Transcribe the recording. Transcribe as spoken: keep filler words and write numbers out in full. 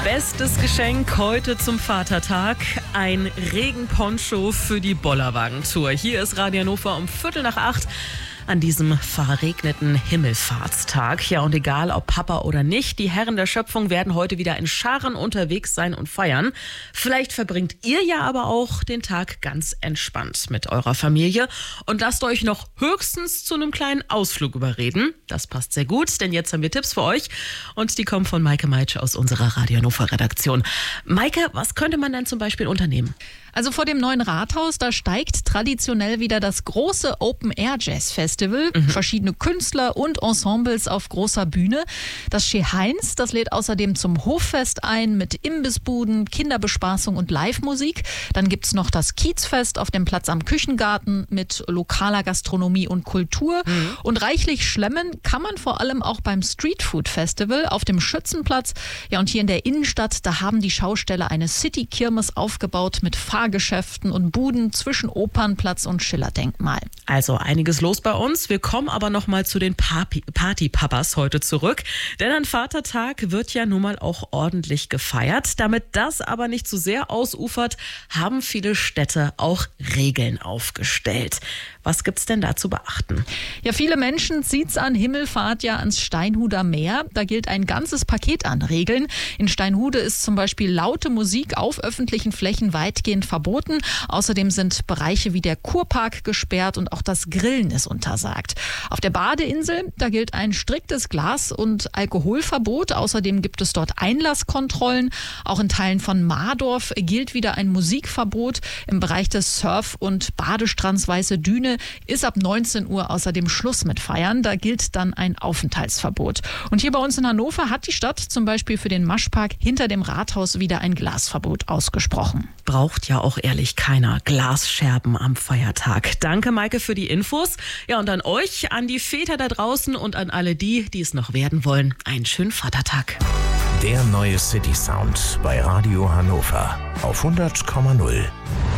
Bestes Geschenk heute zum Vatertag, ein Regenponcho für die Bollerwagen-Tour. Hier ist Radio Hannover um Viertel nach acht an diesem verregneten Himmelfahrtstag. Ja, und egal ob Papa oder nicht, die Herren der Schöpfung werden heute wieder in Scharen unterwegs sein und feiern. Vielleicht verbringt ihr ja aber auch den Tag ganz entspannt mit eurer Familie und lasst euch noch höchstens zu einem kleinen Ausflug überreden. Das passt sehr gut, denn jetzt haben wir Tipps für euch und die kommen von Maike Meitsch aus unserer Radio Hannover Redaktion. Maike, was könnte man denn zum Beispiel unternehmen? Also vor dem neuen Rathaus, da steigt traditionell wieder das große Open-Air-Jazz-Festival. Mhm. Verschiedene Künstler und Ensembles auf großer Bühne. Das Chez Heinz, das lädt außerdem zum Hoffest ein mit Imbissbuden, Kinderbespaßung und Live-Musik. Dann gibt's noch das Kiezfest auf dem Platz am Küchengarten mit lokaler Gastronomie und Kultur. Mhm. Und reichlich schlemmen kann man vor allem auch beim Streetfood-Festival auf dem Schützenplatz. Ja, und hier in der Innenstadt, da haben die Schausteller eine City-Kirmes aufgebaut mit Fahrgeschäften und Buden zwischen Opernplatz und Schillerdenkmal. Also einiges los bei uns. Wir kommen aber noch mal zu den Partypapas heute zurück. Denn an Vatertag wird ja nun mal auch ordentlich gefeiert. Damit das aber nicht zu sehr ausufert, haben viele Städte auch Regeln aufgestellt. Was gibt's denn da zu beachten? Ja, viele Menschen zieht's an Himmelfahrt ja ans Steinhuder Meer. Da gilt ein ganzes Paket an Regeln. In Steinhude ist zum Beispiel laute Musik auf öffentlichen Flächen weitgehend verboten. Außerdem sind Bereiche wie der Kurpark gesperrt und auch das Grillen ist untersagt. Auf der Badeinsel, da gilt ein striktes Glas- und Alkoholverbot. Außerdem gibt es dort Einlasskontrollen. Auch in Teilen von Mardorf gilt wieder ein Musikverbot. Im Bereich des Surf- und Badestrands Weiße Düne ist ab neunzehn Uhr außerdem Schluss mit Feiern. Da gilt dann ein Aufenthaltsverbot. Und hier bei uns in Hannover hat die Stadt zum Beispiel für den Maschpark hinter dem Rathaus wieder ein Glasverbot ausgesprochen. Braucht ja auch ehrlich keiner Glasscherben am Feiertag. Danke, Maike, für die Infos. Ja, und an euch, an die Väter da draußen und an alle die, die es noch werden wollen, einen schönen Vatertag. Der neue City Sound bei Radio Hannover auf hundert Komma null.